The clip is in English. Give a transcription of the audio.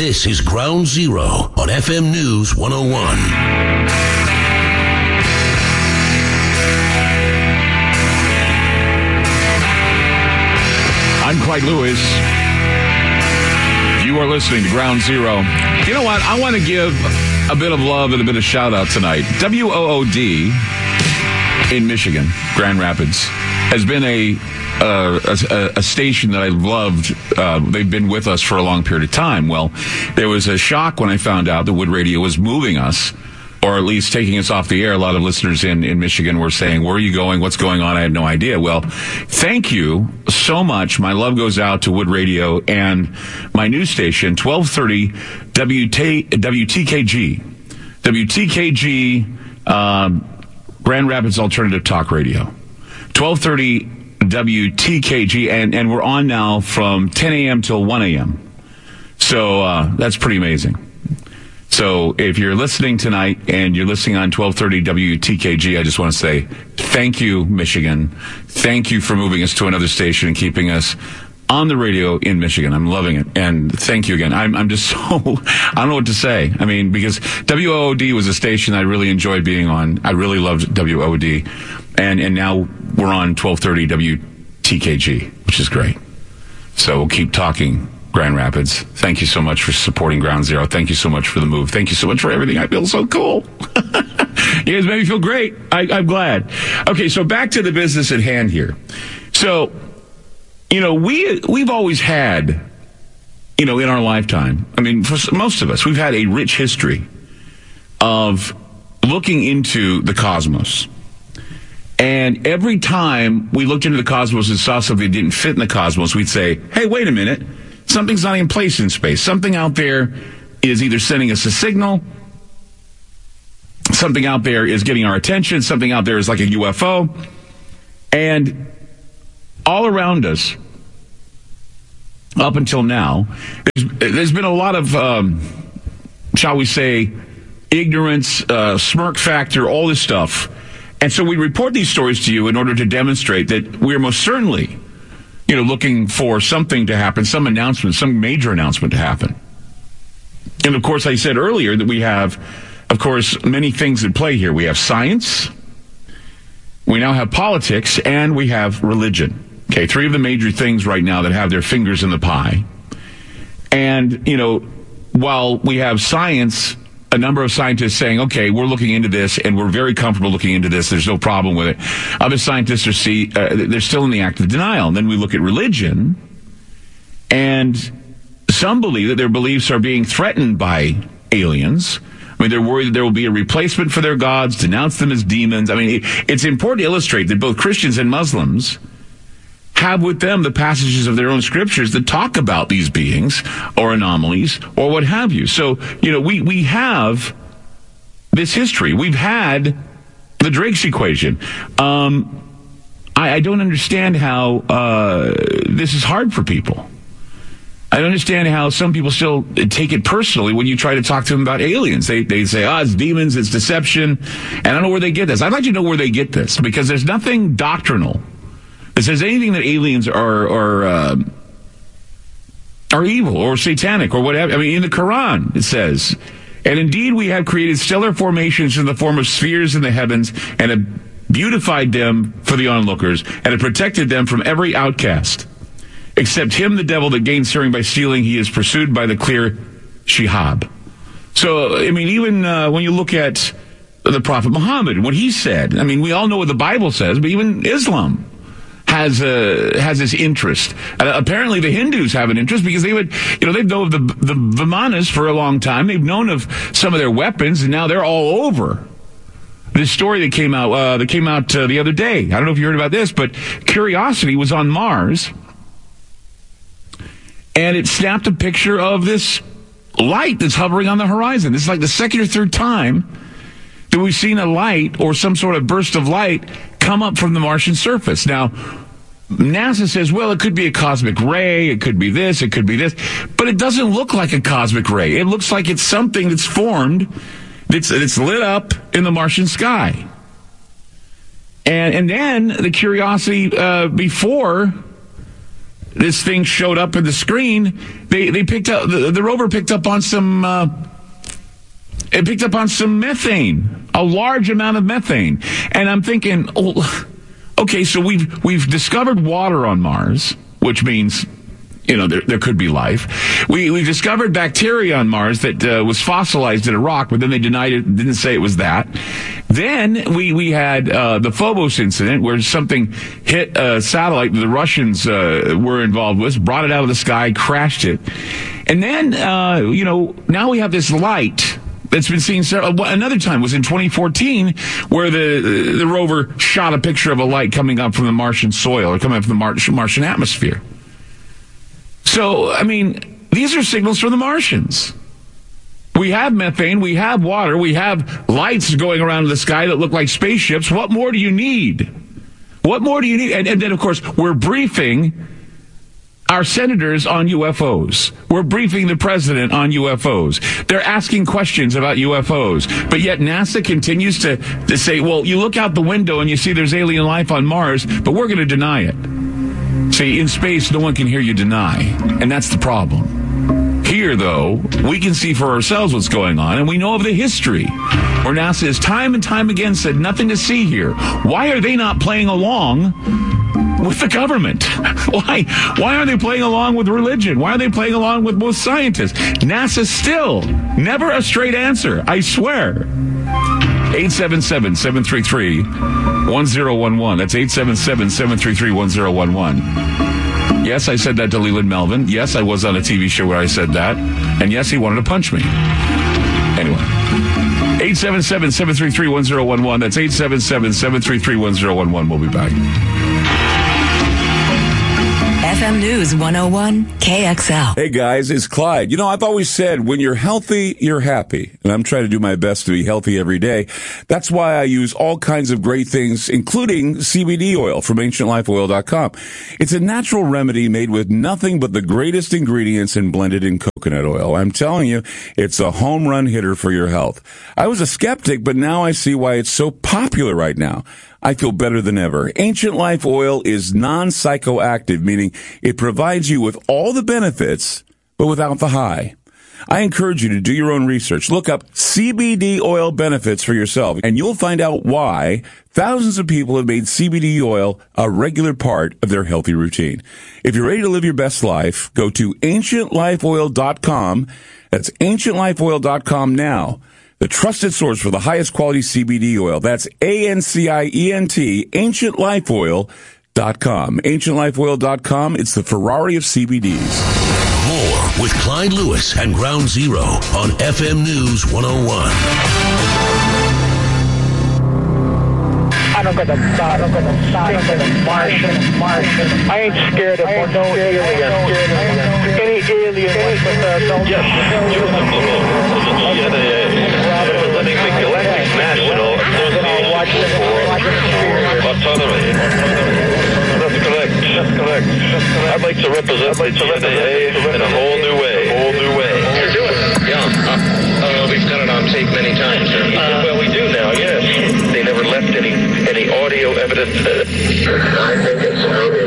This is Ground Zero on FM News 101. I'm Clyde Lewis. You are listening to Ground Zero. You know what? I want to give a bit of love and a bit of shout out tonight. WOOD in Michigan, Grand Rapids, has been a station that I've loved. They've been with us for a long period of time. Well, there was a shock when I found out that Wood Radio was moving us, or at least taking us off the air. A lot of listeners in Michigan were saying, where are you going? What's going on? I had no idea. Well, thank you so much. My love goes out to Wood Radio and my news station, 1230 WTKG. WTKG, Grand Rapids Alternative Talk Radio. 1230 WTKG, and we're on now from 10 a.m. till 1 a.m. So that's pretty amazing. So if you're listening tonight and you're listening on 1230 WTKG, I just want to say thank you, Michigan. Thank you for moving us to another station and keeping us on the radio in Michigan. I'm loving it. And thank you again. I'm just so, I don't know what to say. I mean, because WOOD was a station I really enjoyed being on. I really loved WOOD. And now we're on 1230 WTKG, which is great. So we'll keep talking, Grand Rapids. Thank you so much for supporting Ground Zero. Thank you so much for the move. Thank you so much for everything. I feel so cool. You guys made me feel great. I'm glad. Okay, so back to the business at hand here. So, you know, we've always had, you know, in our lifetime, I mean, for most of us, we've had a rich history of looking into the cosmos. And every time we looked into the cosmos and saw something that didn't fit in the cosmos, we'd say, hey, wait a minute. Something's not in place in space. Something out there is either sending us a signal. Something out there is getting our attention. Something out there is like a UFO. And all around us, up until now, there's been a lot of, shall we say, ignorance, smirk factor, all this stuff. And so we report these stories to you in order to demonstrate that we are most certainly, you know, looking for something to happen, some announcement, some major announcement to happen. And of course, I said earlier that we have, of course, many things at play here. We have science, we now have politics, and we have religion. Okay, three of the major things right now that have their fingers in the pie. And, you know, while we have science, a number of scientists saying, okay, we're looking into this and we're very comfortable looking into this. There's no problem with it. Other scientists are they're still in the act of denial. And then we look at religion, and some believe that their beliefs are being threatened by aliens. I mean, they're worried that there will be a replacement for their gods, denounce them as demons. I mean, it's important to illustrate that both Christians and Muslims have with them the passages of their own scriptures that talk about these beings or anomalies or what have you. So, you know, we have this history. We've had the Drake's equation. I don't understand how this is hard for people. I don't understand how some people still take it personally when you try to talk to them about aliens. They say, it's demons, it's deception. And I don't know where they get this. I'd like to know where they get this, because there's nothing doctrinal that says anything that aliens are evil or satanic or whatever. I mean, in the Quran, it says, and indeed we have created stellar formations in the form of spheres in the heavens and have beautified them for the onlookers and have protected them from every outcast. Except him, the devil, that gains hearing by stealing, he is pursued by the clear shihab. So, I mean, even when you look at the Prophet Muhammad, what he said, I mean, we all know what the Bible says, but even Islam has this interest. Apparently the Hindus have an interest because they've known of the Vimanas for a long time. They've known of some of their weapons, and now they're all over. This story that came out the other day. I don't know if you heard about this, but Curiosity was on Mars, and it snapped a picture of this light that's hovering on the horizon. This is like the second or third time that we've seen a light or some sort of burst of light come up from the Martian surface. Now, NASA says, well, it could be a cosmic ray, it could be this, it could be this, but it doesn't look like a cosmic ray. It looks like it's something that's formed, that's lit up in the Martian sky. And then the Curiosity, before this thing showed up in the screen, they picked up, the rover picked up on some, it picked up on some methane, a large amount of methane. And I'm thinking, okay, so we've discovered water on Mars, which means, there could be life. We discovered bacteria on Mars that was fossilized in a rock, but then they denied it, didn't say it was that. Then we had the Phobos incident where something hit a satellite that the Russians were involved with, brought it out of the sky, crashed it. And then, now we have this light that's been seen another time was in 2014 where the rover shot a picture of a light coming up from the Martian soil or coming up from the Martian atmosphere. So, these are signals from the Martians. We have methane, we have water, we have lights going around in the sky that look like spaceships. What more do you need? What more do you need? And then, of course, we're briefing our senators on UFOs. We're briefing the president on UFOs. They're asking questions about UFOs. But yet NASA continues to say, well, you look out the window and you see there's alien life on Mars, but we're going to deny it. See, in space, no one can hear you deny. And that's the problem. Here, though, we can see for ourselves what's going on, and we know of the history where NASA has time and time again said nothing to see here. Why are they not playing along with the government? Why aren't they playing along with religion? Why are they playing along with most scientists? NASA still never a straight answer, I swear. 877-733-1011. That's 877-733-1011. Yes, I said that to Leland Melvin. Yes, I was on a TV show where I said that. And yes, he wanted to punch me. Anyway. 877-733-1011. That's 877-733-1011. We'll be back. FM News 101 KXL. Hey guys, it's Clyde. I've always said when you're healthy, you're happy. And I'm trying to do my best to be healthy every day. That's why I use all kinds of great things, including CBD oil from AncientLifeOil.com. It's a natural remedy made with nothing but the greatest ingredients and blended in coconut oil. I'm telling you, it's a home run hitter for your health. I was a skeptic, but now I see why it's so popular right now. I feel better than ever. Ancient Life Oil is non-psychoactive, meaning it provides you with all the benefits, but without the high. I encourage you to do your own research. Look up CBD oil benefits for yourself, and you'll find out why thousands of people have made CBD oil a regular part of their healthy routine. If you're ready to live your best life, go to AncientLifeOil.com. That's AncientLifeOil.com now. The trusted source for the highest quality CBD oil. That's ANCIENT, AncientLifeOil.com. AncientLifeOil.com. It's the Ferrari of CBDs. More with Clyde Lewis and Ground Zero on FM News 101. I don't got the Martian. I ain't scared of no alien. Any alien don't. Yes, anything galactic national autonomy. That's correct. I'd like to represent the GNA in a whole new way. You're doing it. Yeah. We've done it on tape many times, sir. Well, we do now, yes. They never left any audio evidence. I think it's